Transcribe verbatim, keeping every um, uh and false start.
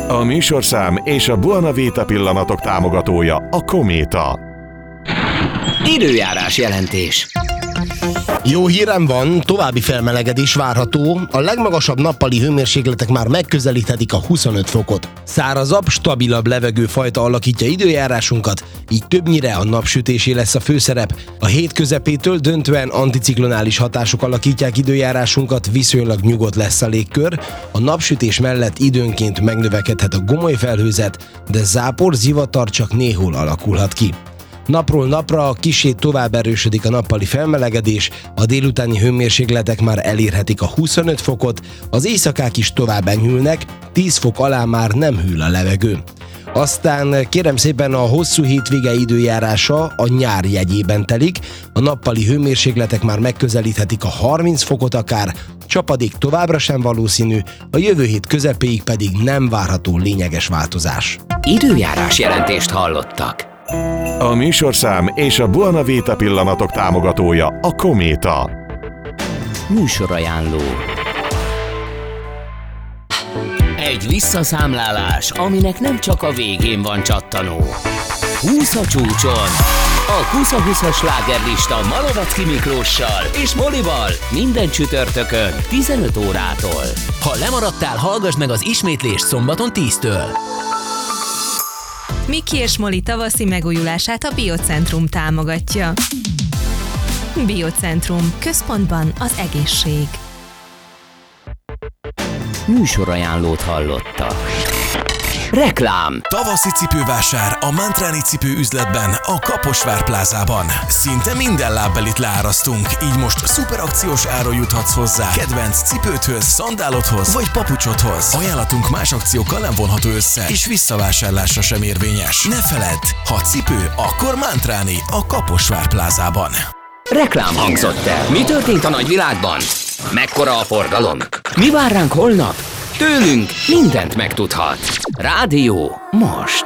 A műsorszám és a Buona Vita pillanatok támogatója a Kométa. Időjárás jelentés. Jó hírem van, további felmelegedés várható, a legmagasabb nappali hőmérsékletek már megközelíthetik a huszonöt fokot. Szárazabb, stabilabb levegőfajta alakítja időjárásunkat, így többnyire a napsütésé lesz a főszerep. A hét közepétől döntően anticiklonális hatások alakítják időjárásunkat, viszonylag nyugodt lesz a légkör. A napsütés mellett időnként megnövekedhet a gomoly felhőzet, de zápor, zivatar csak néhol alakulhat ki. Napról napra kissé tovább erősödik a nappali felmelegedés, a délutáni hőmérsékletek már elérhetik a huszonöt fokot, az éjszakák is tovább enyhülnek, tíz fok alá már nem hűl a levegő. Aztán kérem szépen a hosszú hétvége időjárása a nyár jegyében telik, a nappali hőmérsékletek már megközelíthetik a harminc fokot akár, csapadék továbbra sem valószínű, a jövő hét közepéig pedig nem várható lényeges változás. Időjárás jelentést hallottak. A műsorszám és a Buona Vita pillanatok támogatója a Kométa. Műsorajánló. Egy visszaszámlálás, aminek nem csak a végén van csattanó. húsz a csúcson. A húsz-húszas slágerlista Malovecki Miklóssal és Molival minden csütörtökön tizenöt órától. Ha lemaradtál, hallgass meg az ismétlést szombaton tíztől. Miki és Moli tavaszi megújulását a Biocentrum támogatja. Biocentrum. Központban az egészség. Műsorajánlót hallottak. Reklám. Tavaszi cipővásár a Mantráni cipő üzletben, a Kaposvár plázában. Szinte minden lábbelit leárasztunk, így most szuperakciós áron juthatsz hozzá kedvenc cipődhöz, szandálodhoz vagy papucsodhoz. Ajánlatunk más akciókkal nem vonható össze, és visszavásárlásra sem érvényes. Ne feledd, ha cipő, akkor Mantráni a Kaposvár plázában. Reklám hangzott el. Mi történt a nagyvilágban? Mekkora a forgalom? Mi vár ránk holnap? Tőlünk mindent megtudhat. Rádió most.